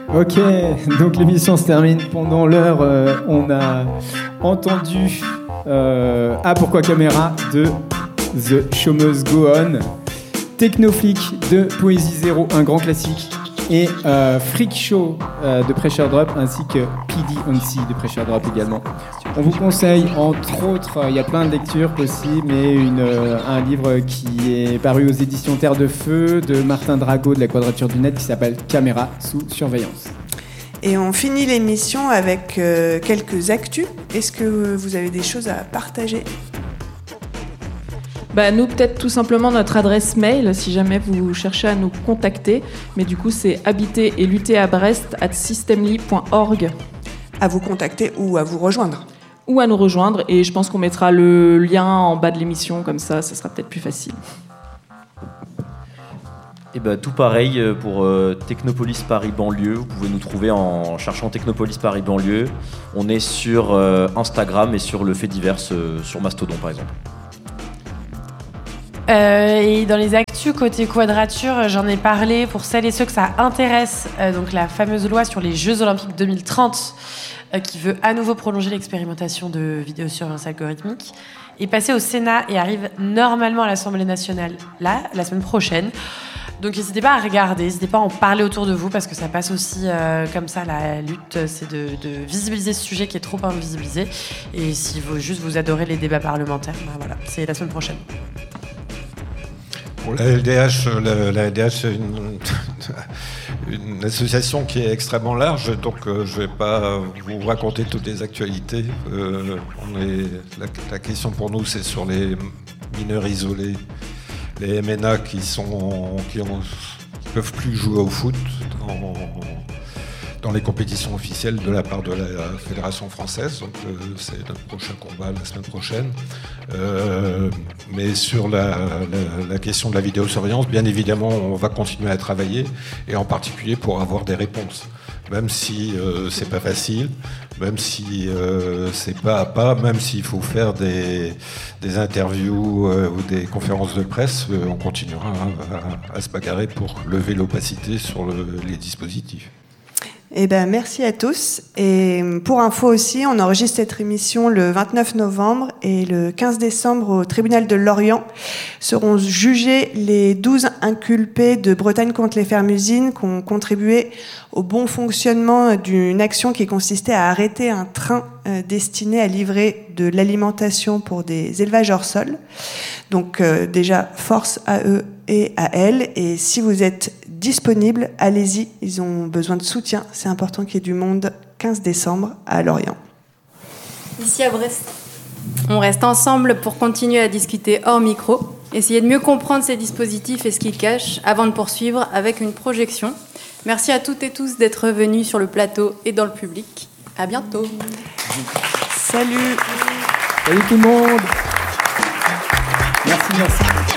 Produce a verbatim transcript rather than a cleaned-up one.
Ok, donc l'émission se termine. Pendant l'heure, euh, on a entendu euh, Ah pourquoi caméra de The Show Must Go On, Technoflic de Poésie Zéro, un grand classique, et euh, Freak Show euh, de Pressure Drop, ainsi que P D on C de Pressure Drop également. On vous conseille, entre autres, il y a plein de lectures possibles, mais une, euh, un livre qui est paru aux éditions Terre de Feu de Martin Drago de la Quadrature du Net qui s'appelle Caméra sous surveillance. Et on finit l'émission avec euh, quelques actus. Est-ce que vous avez des choses à partager ? Bah, nous, peut-être tout simplement notre adresse mail, si jamais vous cherchez à nous contacter. Mais du coup, c'est habiter et lutter à Brest at systemly point org. À vous contacter ou à vous rejoindre ? Ou à nous rejoindre. Et je pense qu'on mettra le lien en bas de l'émission, comme ça, ça sera peut-être plus facile. Et bah, tout pareil pour euh, Technopolis Paris Banlieue. Vous pouvez nous trouver en cherchant Technopolis Paris Banlieue. On est sur euh, Instagram et sur le fait divers euh, sur Mastodon, par exemple. Euh, et dans les actus côté Quadrature, j'en ai parlé pour celles et ceux que ça intéresse. Euh, donc la fameuse loi sur les Jeux Olympiques deux mille trente euh, qui veut à nouveau prolonger l'expérimentation de vidéosurveillance algorithmique est passée au Sénat et arrive normalement à l'Assemblée nationale là, la semaine prochaine. Donc n'hésitez pas à regarder, n'hésitez pas à en parler autour de vous parce que ça passe aussi euh, comme ça. La lutte, c'est de, de visibiliser ce sujet qui est trop invisibilisé. Et si vous juste vous adorez les débats parlementaires, ben voilà, c'est la semaine prochaine. Pour la L D H, la, la L D H c'est une, une association qui est extrêmement large, donc euh, je ne vais pas vous raconter toutes les actualités. Euh, on est, la, la question pour nous, c'est sur les mineurs isolés, les M N A qui sont qui ont, qui peuvent plus jouer au foot dans, dans les compétitions officielles de la part de la Fédération française. Donc euh, c'est notre prochain combat la semaine prochaine. Euh, mais sur la, la, la question de la vidéosurveillance, bien évidemment, on va continuer à travailler, et en particulier pour avoir des réponses. Même si euh, c'est pas facile, même si euh, c'est pas à pas, même s'il faut faire des, des interviews euh, ou des conférences de presse, euh, on continuera à, à, à se bagarrer pour lever l'opacité sur le, les dispositifs. Eh ben, merci à tous. Et pour info aussi, on enregistre cette émission le vingt-neuf novembre et le quinze décembre au tribunal de Lorient seront jugés les douze inculpés de Bretagne contre les fermes-usines qui ont contribué au bon fonctionnement d'une action qui consistait à arrêter un train destiné à livrer de l'alimentation pour des élevages hors sol. Donc euh, déjà, force à eux et à elles. Et si vous êtes disponible, allez-y, ils ont besoin de soutien. C'est important qu'il y ait du monde quinze décembre à Lorient. Ici à Brest, on reste ensemble pour continuer à discuter hors micro, essayer de mieux comprendre ces dispositifs et ce qu'ils cachent avant de poursuivre avec une projection. Merci à toutes et tous d'être venus sur le plateau et dans le public. À bientôt. Salut. Salut tout le monde. Merci, merci.